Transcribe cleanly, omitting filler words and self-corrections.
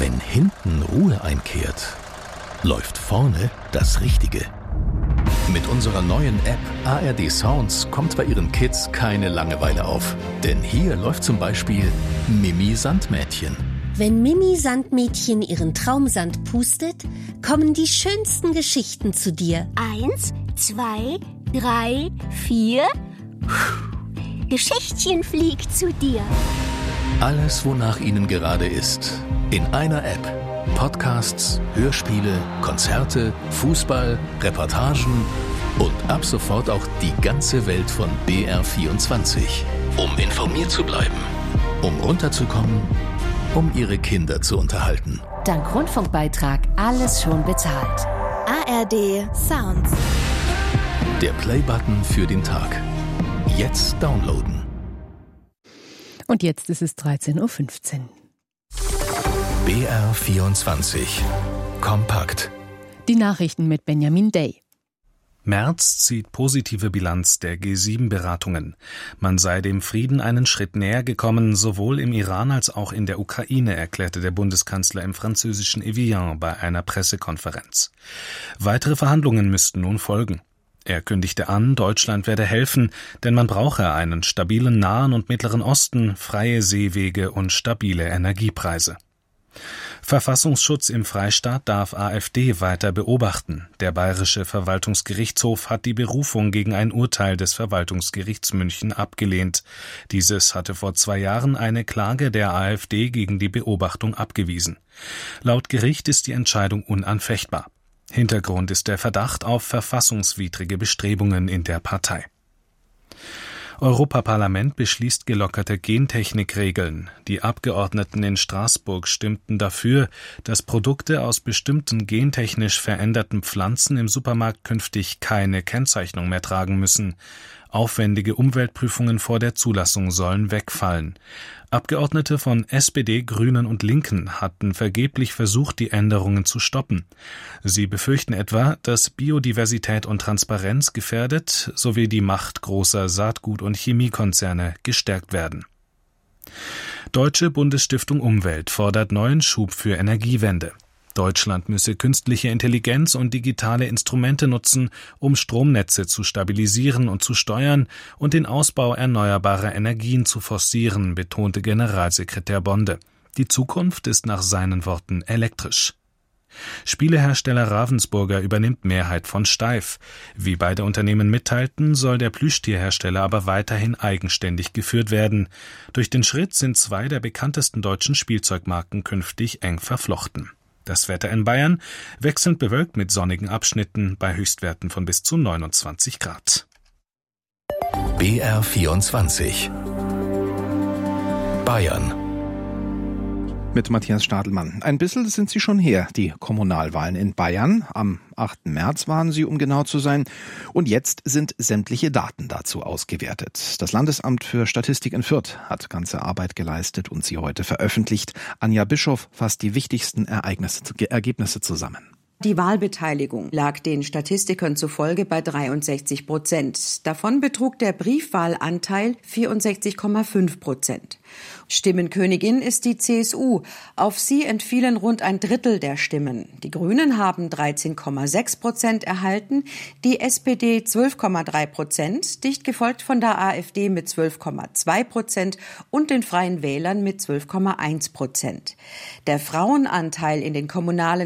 Wenn hinten Ruhe einkehrt, läuft vorne das Richtige. Mit unserer neuen App ARD Sounds kommt bei Ihren Kids keine Langeweile auf. Denn hier läuft zum Beispiel Mimi Sandmädchen. Wenn Mimi Sandmädchen ihren Traumsand pustet, kommen die schönsten Geschichten zu dir. 1, 2, 3, 4. Geschichtchen fliegt zu dir. Alles, wonach Ihnen gerade ist. In einer App. Podcasts, Hörspiele, Konzerte, Fußball, Reportagen und ab sofort auch die ganze Welt von BR24. Um informiert zu bleiben, um runterzukommen, um Ihre Kinder zu unterhalten. Dank Rundfunkbeitrag alles schon bezahlt. ARD Sounds. Der Play-Button für den Tag. Jetzt downloaden. Und jetzt ist es 13.15 Uhr. BR24 Kompakt. Die Nachrichten mit Benjamin Day. Merz zieht positive Bilanz der G7-Beratungen. Man sei dem Frieden einen Schritt näher gekommen, sowohl im Iran als auch in der Ukraine, erklärte der Bundeskanzler im französischen Evian bei einer Pressekonferenz. Weitere Verhandlungen müssten nun folgen. Er kündigte an, Deutschland werde helfen, denn man brauche einen stabilen Nahen und Mittleren Osten, freie Seewege und stabile Energiepreise. Verfassungsschutz im Freistaat darf AfD weiter beobachten. Der Bayerische Verwaltungsgerichtshof hat die Berufung gegen ein Urteil des Verwaltungsgerichts München abgelehnt. Dieses hatte vor 2 Jahren eine Klage der AfD gegen die Beobachtung abgewiesen. Laut Gericht ist die Entscheidung unanfechtbar. Hintergrund ist der Verdacht auf verfassungswidrige Bestrebungen in der Partei. Europaparlament beschließt gelockerte Gentechnikregeln. Die Abgeordneten in Straßburg stimmten dafür, dass Produkte aus bestimmten gentechnisch veränderten Pflanzen im Supermarkt künftig keine Kennzeichnung mehr tragen müssen. Aufwendige Umweltprüfungen vor der Zulassung sollen wegfallen. Abgeordnete von SPD, Grünen und Linken hatten vergeblich versucht, die Änderungen zu stoppen. Sie befürchten etwa, dass Biodiversität und Transparenz gefährdet sowie die Macht großer Saatgut- und Chemiekonzerne gestärkt werden. Deutsche Bundesstiftung Umwelt fordert neuen Schub für Energiewende. Deutschland müsse künstliche Intelligenz und digitale Instrumente nutzen, um Stromnetze zu stabilisieren und zu steuern und den Ausbau erneuerbarer Energien zu forcieren, betonte Generalsekretär Bonde. Die Zukunft ist nach seinen Worten elektrisch. Spielehersteller Ravensburger übernimmt Mehrheit von Steiff. Wie beide Unternehmen mitteilten, soll der Plüschtierhersteller aber weiterhin eigenständig geführt werden. Durch den Schritt sind 2 der bekanntesten deutschen Spielzeugmarken künftig eng verflochten. Das Wetter in Bayern wechselnd bewölkt mit sonnigen Abschnitten bei Höchstwerten von bis zu 29 Grad. BR24 Bayern. Mit Matthias Stadelmann. Ein bisschen sind sie schon her, die Kommunalwahlen in Bayern. Am 8. März waren sie, um genau zu sein. Und jetzt sind sämtliche Daten dazu ausgewertet. Das Landesamt für Statistik in Fürth hat ganze Arbeit geleistet und sie heute veröffentlicht. Anja Bischof fasst die wichtigsten Ergebnisse zusammen. Die Wahlbeteiligung lag den Statistikern zufolge bei 63%. Davon betrug der Briefwahlanteil 64,5%. Stimmenkönigin ist die CSU. Auf sie entfielen rund ein Drittel der Stimmen. Die Grünen haben 13,6% erhalten, die SPD 12,3%, dicht gefolgt von der AfD mit 12,2% und den Freien Wählern mit 12,1%. Der Frauenanteil in den kommunalen